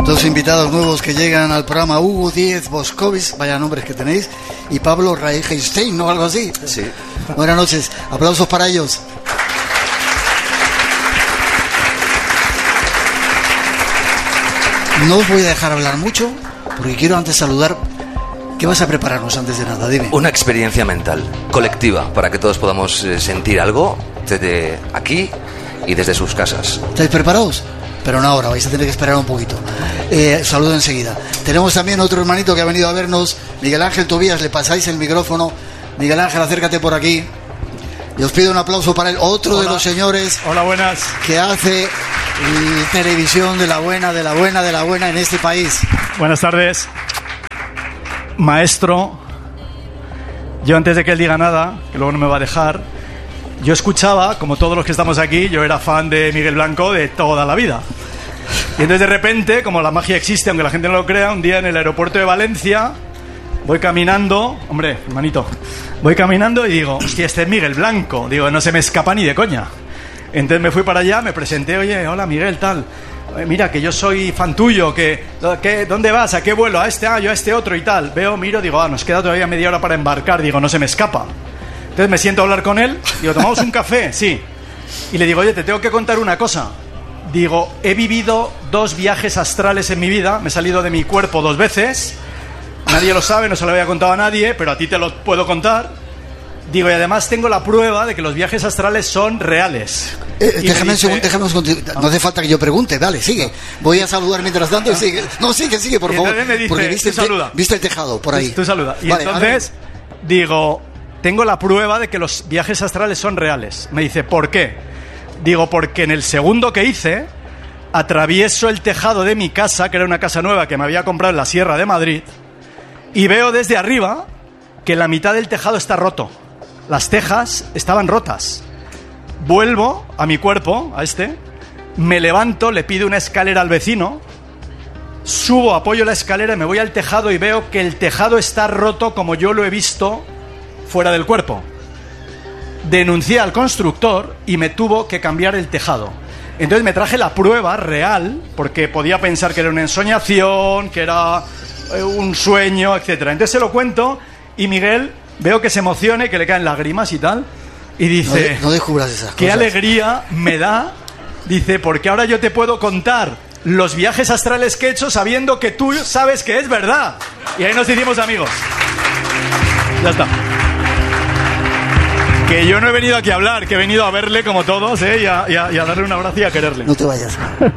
Dos invitados nuevos que llegan al programa: Hugo Díez Boscovis, vaya nombres que tenéis, y Pablo Reichenstein, ¿no? Algo así. Sí. Buenas noches, aplausos para ellos. No os voy a dejar hablar mucho, porque quiero antes saludar. ¿Qué vas a prepararnos antes de nada? Dime. Una experiencia mental, colectiva, para que todos podamos sentir algo desde aquí y desde sus casas. ¿Estáis preparados? Pero no ahora, vais a tener que esperar un poquito. Saludo enseguida. Tenemos también otro hermanito que ha venido a vernos, Miguel Ángel Tobías. Le pasáis el micrófono. Miguel Ángel, acércate por aquí. Y os pido un aplauso para él. Otro de los señores. Hola, buenas. Que hace televisión de la buena en este país. Buenas tardes. Maestro, yo antes de que él diga nada, que luego no me va a dejar, yo escuchaba, como todos los que estamos aquí, yo era fan de Miguel Blanco de toda la vida. Y entonces de repente, como la magia existe, aunque la gente no lo crea, un día en el aeropuerto de Valencia, voy caminando, hombre, hermanito, voy caminando y digo, hostia, este es Miguel Blanco. Digo, no se me escapa ni de coña. Entonces me fui para allá, me presenté, oye, hola Miguel, tal. Mira, que yo soy fan tuyo, ¿dónde vas? ¿A qué vuelo? Yo a este otro y tal. Veo, miro, digo, nos queda todavía media hora para embarcar. Digo, no se me escapa. Entonces me siento a hablar con él. Digo, ¿tomamos un café? Sí. Y le digo, oye, te tengo que contar una cosa. Digo, he vivido 2 viajes astrales en mi vida. Me he salido de mi cuerpo 2 veces. Nadie lo sabe, no se lo había contado a nadie, pero a ti te lo puedo contar. Digo, y además tengo la prueba de que los viajes astrales son reales. Déjame un segundo, no hace falta que yo pregunte, dale, sigue. Voy a saludar mientras tanto y sigue. No, sigue, por favor. Me dice, porque viste el tejado por ahí. Tú saluda. Y vale, entonces digo, tengo la prueba de que los viajes astrales son reales. Me dice, ¿por qué? Digo, porque en el segundo que hice, atravieso el tejado de mi casa, que era una casa nueva que me había comprado en la Sierra de Madrid, y veo desde arriba que la mitad del tejado está roto. Las tejas estaban rotas. Vuelvo a mi cuerpo, me levanto, le pido una escalera al vecino, subo, apoyo la escalera y me voy al tejado y veo que el tejado está roto como yo lo he visto fuera del cuerpo. Denuncié al constructor y me tuvo que cambiar el tejado. Entonces me traje la prueba real, porque podía pensar que era una ensoñación, que era un sueño, etcétera. Entonces se lo cuento y Miguel... Veo que se emociona y que le caen lágrimas y tal. Y dice... No descubras esas qué cosas. Alegría me da. Dice, porque ahora yo te puedo contar los viajes astrales que he hecho sabiendo que tú sabes que es verdad. Y ahí nos hicimos amigos. Ya está. Que yo no he venido aquí a hablar, que he venido a verle como todos, y a darle un abrazo y a quererle. No te vayas.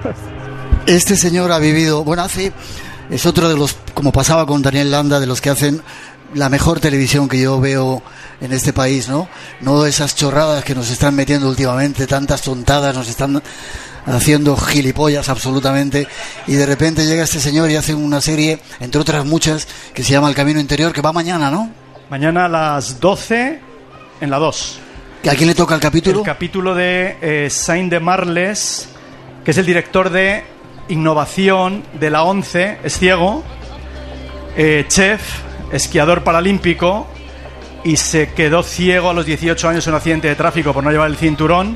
Este señor ha vivido... Bueno, es otro de los, como pasaba con Daniel Landa, de los que hacen... la mejor televisión que yo veo en este país, ¿no? No esas chorradas que nos están metiendo últimamente, tantas tontadas, nos están haciendo gilipollas absolutamente, y de repente llega este señor y hace una serie, entre otras muchas, que se llama El Camino Interior, que va mañana, ¿no? Mañana a las 12 en la 2. ¿A quién le toca el capítulo? El capítulo de Saint de Marles, que es el director de innovación de la ONCE, es ciego, chef, esquiador paralímpico, y se quedó ciego a los 18 años en un accidente de tráfico por no llevar el cinturón,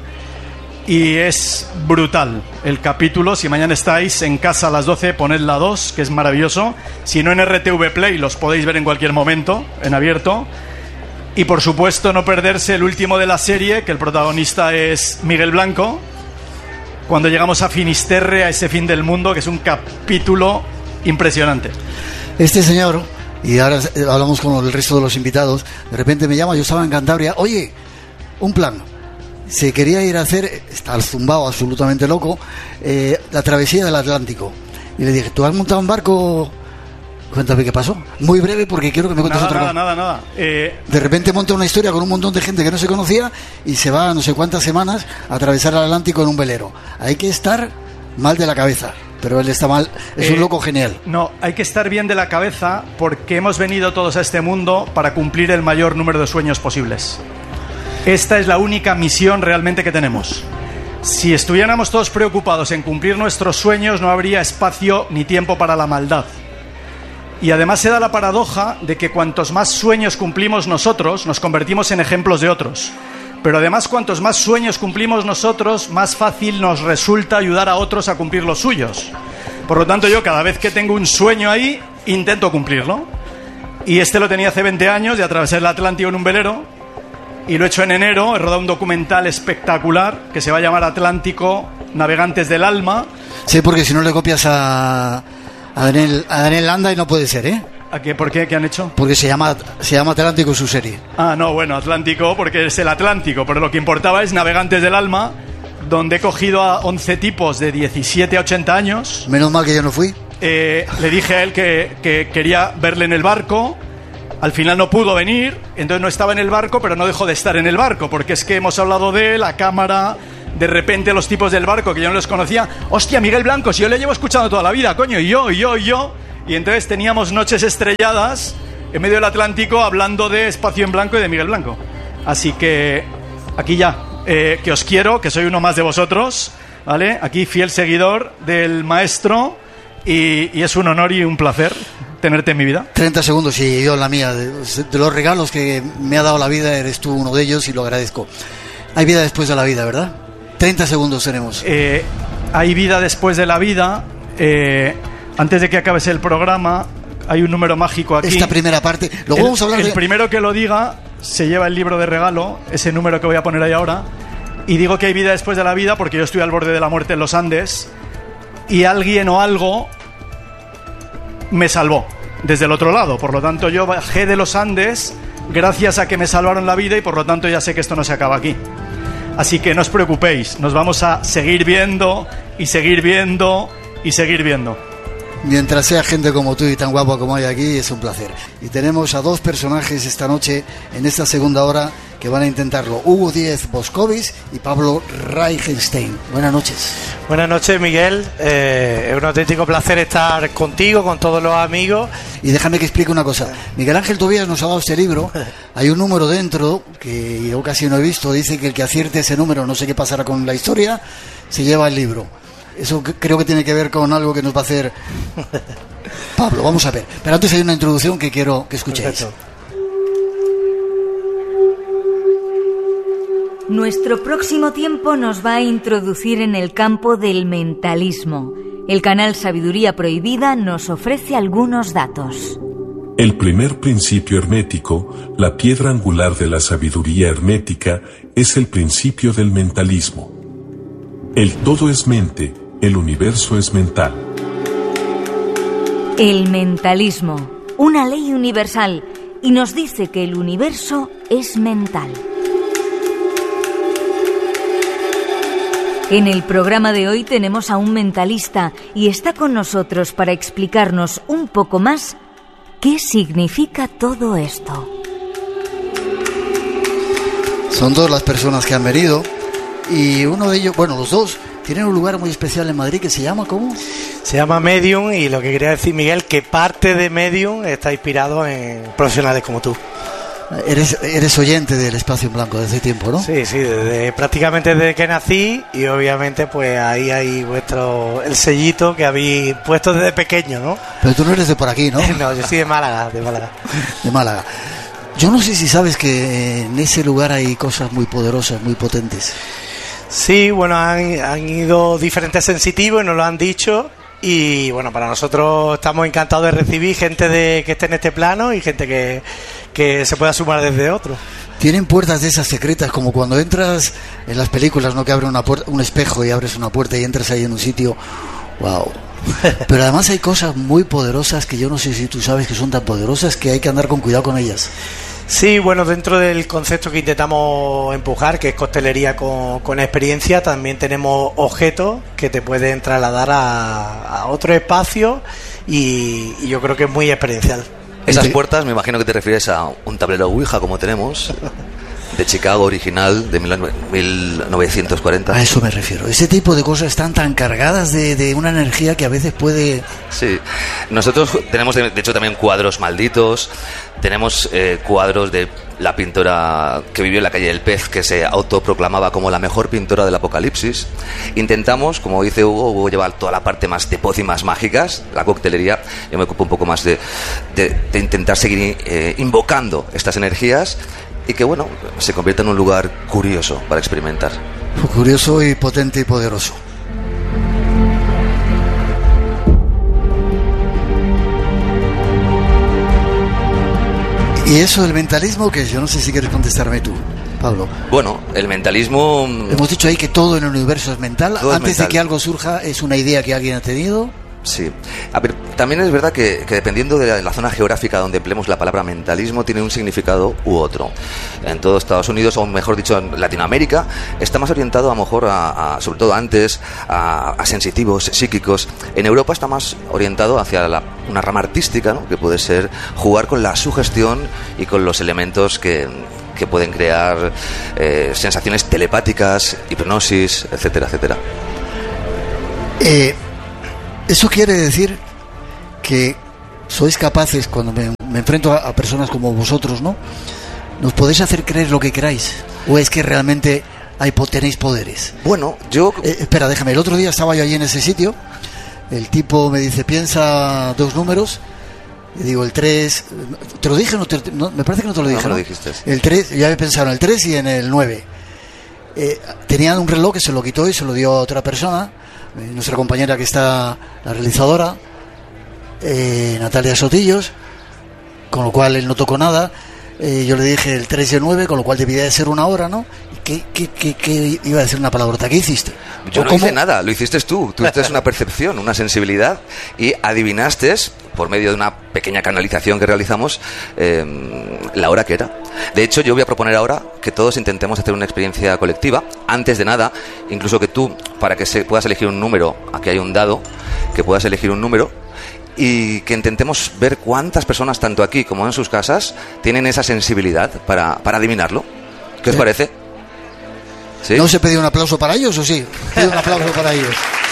y es brutal el capítulo. Si mañana estáis en casa a las 12, poned la 2, que es maravilloso. Si no, en RTV Play los podéis ver en cualquier momento, en abierto. Y por supuesto no perderse el último de la serie, que el protagonista es Miguel Blanco, cuando llegamos a Finisterre, a ese fin del mundo, que es un capítulo impresionante. Este señor... Y ahora hablamos con el resto de los invitados. De repente me llama, yo estaba en Cantabria. Oye, un plan. Se quería ir a hacer, está zumbado, absolutamente loco, la travesía del Atlántico. Y le dije, ¿tú has montado un barco? Cuéntame qué pasó. Muy breve, porque quiero que me cuentes otra cosa. Nada. De repente monta una historia con un montón de gente que no se conocía y se va no sé cuántas semanas a atravesar el Atlántico en un velero. Hay que estar mal de la cabeza. Pero él está mal, es un loco genial. No, hay que estar bien de la cabeza, porque hemos venido todos a este mundo para cumplir el mayor número de sueños posibles. Esta es la única misión realmente que tenemos. Si estuviéramos todos preocupados en cumplir nuestros sueños, no habría espacio ni tiempo para la maldad. Y además se da la paradoja de que cuantos más sueños cumplimos nosotros, nos convertimos en ejemplos de otros. Pero además, cuantos más sueños cumplimos nosotros, más fácil nos resulta ayudar a otros a cumplir los suyos. Por lo tanto, yo cada vez que tengo un sueño ahí, intento cumplirlo. Y este lo tenía hace 20 años, de atravesar el Atlántico en un velero. Y lo he hecho en enero, he rodado un documental espectacular que se va a llamar Atlántico, Navegantes del Alma. Sí, porque si no le copias a Daniel Landa y no puede ser, ¿eh? ¿A qué? ¿Por qué? ¿Qué han hecho? Porque se llama Atlántico su serie. Ah, no, bueno, Atlántico, porque es el Atlántico, pero lo que importaba es Navegantes del Alma, donde he cogido a 11 tipos de 17 a 80 años. Menos mal que yo no fui. Le dije a él que quería verle en el barco. Al final no pudo venir, entonces no estaba en el barco, pero no dejó de estar en el barco, porque es que hemos hablado de él, la cámara, de repente los tipos del barco que yo no los conocía. Hostia, Miguel Blanco, si yo le llevo escuchando toda la vida, coño, y yo. Y entonces teníamos noches estrelladas en medio del Atlántico hablando de Espacio en Blanco y de Miguel Blanco. Así que aquí ya, que os quiero, que soy uno más de vosotros, ¿vale? Aquí fiel seguidor del maestro y es un honor y un placer tenerte en mi vida. 30 segundos y yo en la mía. De los regalos que me ha dado la vida, eres tú uno de ellos y lo agradezco. Hay vida después de la vida, ¿verdad? 30 segundos tenemos. Hay vida después de la vida. Antes de que acabes el programa, hay un número mágico aquí. Esta primera parte. Luego vamos a hablar el primero que lo diga se lleva el libro de regalo, ese número que voy a poner ahí ahora. Y digo que hay vida después de la vida porque yo estoy al borde de la muerte en los Andes y alguien o algo me salvó desde el otro lado. Por lo tanto, yo bajé de los Andes gracias a que me salvaron la vida y por lo tanto ya sé que esto no se acaba aquí. Así que no os preocupéis, nos vamos a seguir viendo y seguir viendo y seguir viendo. Mientras sea gente como tú y tan guapo como hay aquí, es un placer. Y tenemos a dos personajes esta noche, en esta segunda hora, que van a intentarlo. Hugo Díez Boscovis y Pablo Reichenstein. Buenas noches. Buenas noches, Miguel. Es un auténtico placer estar contigo, con todos los amigos. Y déjame que explique una cosa. Miguel Ángel Tobías nos ha dado este libro. Hay un número dentro, que yo casi no he visto. Dice que el que acierte ese número, no sé qué pasará con la historia, se lleva el libro. Eso creo que tiene que ver con algo que nos va a hacer Pablo. Vamos a ver. Pero antes hay una introducción que quiero que escuchéis. Perfecto. Nuestro próximo tiempo nos va a introducir en el campo del mentalismo. El canal Sabiduría Prohibida nos ofrece algunos datos. El primer principio hermético, la piedra angular de la sabiduría hermética, es el principio del mentalismo. El todo es mente, el universo es mental. El mentalismo, una ley universal, y nos dice que el universo es mental. En el programa de hoy tenemos a un mentalista y está con nosotros para explicarnos un poco más qué significa todo esto. Son dos las personas que han venido y uno de ellos, bueno, los dos tienen un lugar muy especial en Madrid que se llama, ¿cómo? Se llama Medium, y lo que quería decir, Miguel, que parte de Medium está inspirado en profesionales como tú. Eres oyente del Espacio en Blanco desde tiempo, ¿no? Sí, prácticamente desde que nací, y obviamente pues ahí hay el sellito que habéis puesto desde pequeño, ¿no? Pero tú no eres de por aquí, ¿no? No, yo soy de Málaga. De Málaga. Yo no sé si sabes que en ese lugar hay cosas muy poderosas, muy potentes. Sí, bueno, han ido diferentes sensitivos y nos lo han dicho. Y bueno, para nosotros estamos encantados de recibir gente que esté en este plano y gente que se pueda sumar desde otro. Tienen puertas de esas secretas, como cuando entras en las películas, ¿no? Que abre un espejo y abres una puerta y entras ahí en un sitio. ¡Wow! Pero además hay cosas muy poderosas que yo no sé si tú sabes que son tan poderosas que hay que andar con cuidado con ellas. Sí, bueno, dentro del concepto que intentamos empujar, que es costelería con experiencia, también tenemos objetos que te pueden trasladar a otro espacio y yo creo que es muy experiencial. Esas puertas, me imagino que te refieres a un tablero Ouija como tenemos, de Chicago, original, de 1940. A eso me refiero. Ese tipo de cosas están tan cargadas de una energía que a veces puede... Sí. Nosotros tenemos, de hecho, también cuadros malditos. Tenemos cuadros de la pintora que vivió en la calle del Pez, que se autoproclamaba como la mejor pintora del apocalipsis. Intentamos, como dice Hugo lleva toda la parte más de pócimas mágicas, la coctelería. Yo me ocupo un poco más de intentar seguir invocando estas energías y que, bueno, se convierta en un lugar curioso para experimentar. Curioso y potente y poderoso. ¿Y eso del mentalismo qué es? Yo no sé si quieres contestarme tú, Pablo. Bueno, el mentalismo... Hemos dicho ahí que todo en el universo es mental. Todo es Antes mental. de que algo surja, es una idea que alguien ha tenido. Sí. A ver, también es verdad que dependiendo de la zona geográfica donde empleemos la palabra mentalismo, tiene un significado u otro. En todo Estados Unidos, o mejor dicho, en Latinoamérica, está más orientado a lo mejor, sobre todo antes, a sensitivos, psíquicos. En Europa está más orientado hacia una rama artística, ¿no? Que puede ser jugar con la sugestión y con los elementos que pueden crear sensaciones telepáticas, hipnosis, etcétera, etcétera. Eso quiere decir que sois capaces, cuando me enfrento a personas como vosotros, ¿no? ¿Nos podéis hacer creer lo que queráis? ¿O es que realmente tenéis poderes? Bueno, yo... espera, déjame. El otro día estaba yo allí en ese sitio. El tipo me dice, piensa 2 números. Y digo, el 3... ¿Te lo dije? No, me parece que no te lo dije. No, ¿no? me lo dijiste. El 3, ya había pensado en el 3 y en el 9. Tenían un reloj que se lo quitó y se lo dio a otra persona. Nuestra compañera que está, la realizadora, Natalia Sotillos, con lo cual él no tocó nada. Yo le dije el 3 y el 9, con lo cual debía de ser 1 hora, ¿no? ¿Qué iba a decir una palabrota? ¿Qué hiciste? Yo no hice nada, lo hiciste tú. Tuviste una percepción, una sensibilidad y adivinaste, por medio de una pequeña canalización que realizamos, la hora que era. De hecho, yo voy a proponer ahora que todos intentemos hacer una experiencia colectiva. Antes de nada, incluso que tú, para que puedas elegir un número, aquí hay un dado, que puedas elegir un número, y que intentemos ver cuántas personas, tanto aquí como en sus casas, tienen esa sensibilidad para adivinarlo. ¿Qué os parece? ¿Sí? ¿No se pedía un aplauso para ellos o sí? ¿Pido un aplauso para ellos?